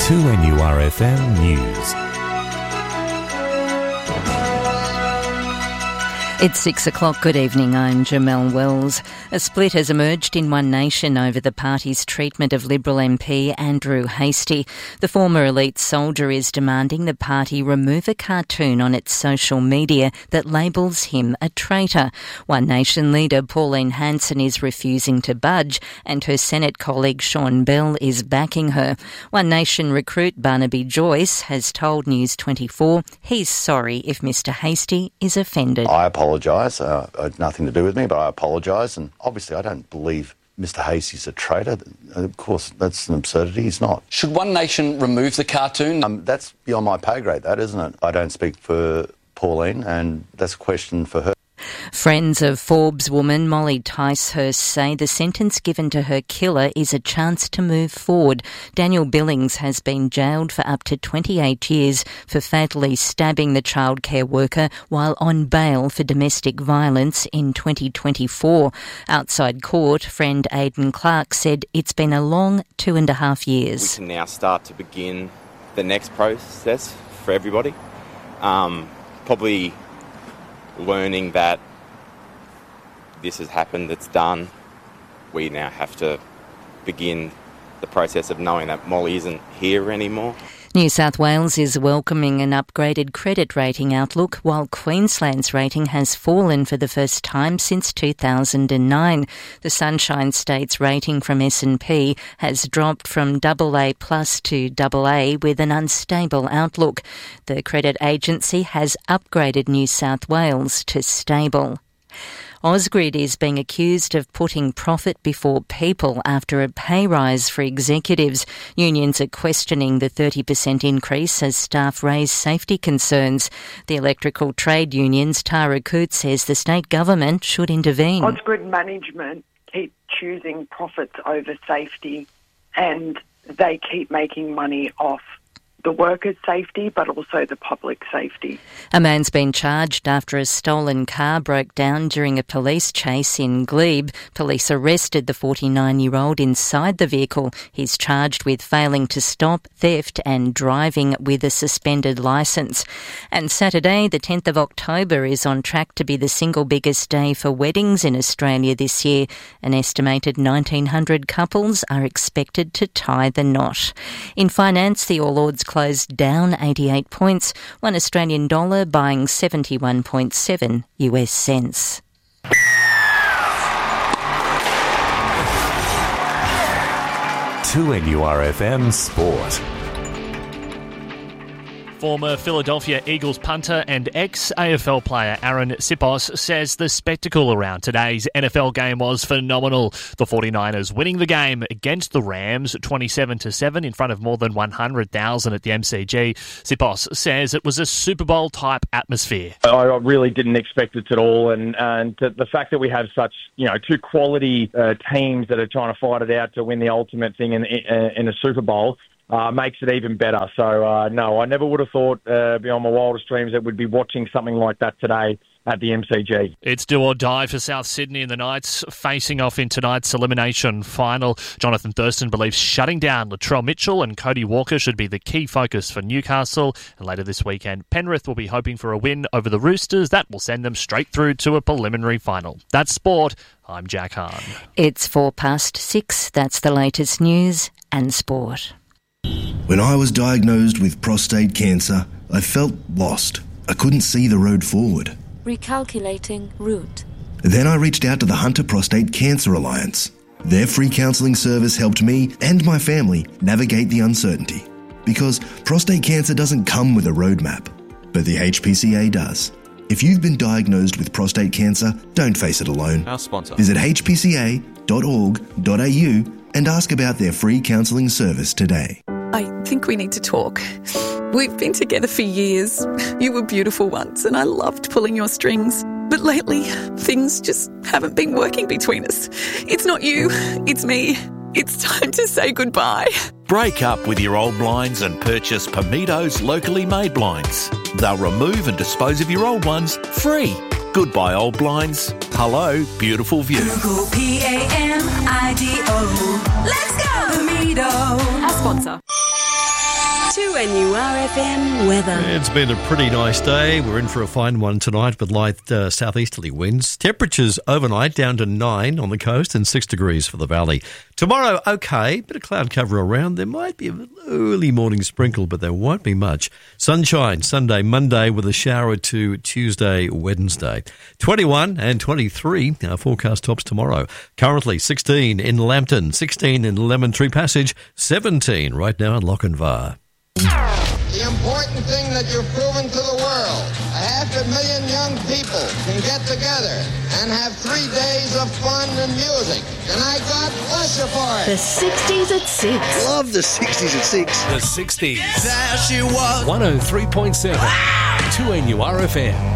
2NURFM News. It's 6 o'clock. Good evening. I'm Jamelle Wells. A split has emerged in One Nation over the party's treatment of Liberal MP Andrew Hastie. The former elite soldier is demanding the party remove a cartoon on its social media that labels him a traitor. One Nation leader Pauline Hanson is refusing to budge, and her Senate colleague Sean Bell is backing her. One Nation recruit Barnaby Joyce has told News 24 he's sorry if Mr Hastie is offended. I apologise. It had nothing to do with me, but I apologise. And obviously I don't believe Mr Hastie's a traitor. Of course, that's an absurdity. He's not. Should One Nation remove the cartoon? That's beyond my pay grade, that, isn't it? I don't speak for Pauline, and that's a question for her. Friends of Forbes woman Molly Ticehurst say the sentence given to her killer is a chance to move forward. Daniel Billings has been jailed for up to 28 years for fatally stabbing the childcare worker while on bail for domestic violence in 2024. Outside court, friend Aidan Clark said it's been a long 2.5 years. We can now start to begin the next process for everybody. Probably learning that this has happened, it's done. We now have to begin the process of knowing that Molly isn't here anymore. New South Wales is welcoming an upgraded credit rating outlook, while Queensland's rating has fallen for the first time since 2009. The Sunshine State's rating from S&P has dropped from AA+ to AA with an unstable outlook. The credit agency has upgraded New South Wales to stable. Ausgrid is being accused of putting profit before people after a pay rise for executives. Unions are questioning the 30% increase as staff raise safety concerns. The electrical trade union's Tara Coote says the state government should intervene. Ausgrid management keep choosing profits over safety, and they keep making money off the workers' safety, but also the public safety. A man's been charged after a stolen car broke down during a police chase in Glebe. Police arrested the 49-year-old inside the vehicle. He's charged with failing to stop, theft and driving with a suspended licence. And Saturday, the 10th of October, is on track to be the single biggest day for weddings in Australia this year. An estimated 1,900 couples are expected to tie the knot. In finance, the All Ords closed down 88 points, one Australian dollar buying 71.7 US cents. To NURFM Sport. Former Philadelphia Eagles punter and ex-AFL player Aaron Sipos says the spectacle around today's NFL game was phenomenal. The 49ers winning the game against the Rams 27-7 in front of more than 100,000 at the MCG. Sipos says it was a Super Bowl-type atmosphere. I really didn't expect it at all, and the fact that we have such two quality teams that are trying to fight it out to win the ultimate thing in a Super Bowl makes it even better. So, no, I never would have thought beyond my wildest dreams that we'd be watching something like that today at the MCG. It's do or die for South Sydney and the Knights facing off in tonight's elimination final. Jonathan Thurston believes shutting down Latrell Mitchell and Cody Walker should be the key focus for Newcastle. And later this weekend, Penrith will be hoping for a win over the Roosters. That will send them straight through to a preliminary final. That's sport. I'm Jack Hahn. It's 6:04. That's the latest news and sport. When I was diagnosed with prostate cancer, I felt lost. I couldn't see the road forward. Recalculating route. Then I reached out to the Hunter Prostate Cancer Alliance. Their free counselling service helped me and my family navigate the uncertainty. Because prostate cancer doesn't come with a roadmap, but the HPCA does. If you've been diagnosed with prostate cancer, don't face it alone. Our sponsor. Visit hpca.org.au and ask about their free counselling service today. I think we need to talk. We've been together for years. You were beautiful once and I loved pulling your strings. But lately, things just haven't been working between us. It's not you, it's me. It's time to say goodbye. Break up with your old blinds and purchase Pamido's locally made blinds. They'll remove and dispose of your old ones free. Goodbye, old blinds. Hello, beautiful view. Google PAMIDO. Let's go, Pamido. Our sponsor. 2NURFM weather. It's been a pretty nice day. We're in for a fine one tonight with light southeasterly winds. Temperatures overnight down to 9 on the coast and 6 degrees for the valley. Tomorrow, okay, bit of cloud cover around. There might be an early morning sprinkle, but there won't be much. Sunshine Sunday, Monday with a shower or two Tuesday, Wednesday. 21 and 23, our forecast tops tomorrow. Currently 16 in Lambton, 16 in Lemon Tree Passage, 17 right now in Lochinvar. The important thing that you've proven to the world, 500,000 young people can get together and have 3 days of fun and music. And I God bless you for it. The 60s at 6. Love the 60s at 6. The 60s. There she was. 103.7. 2NURFM.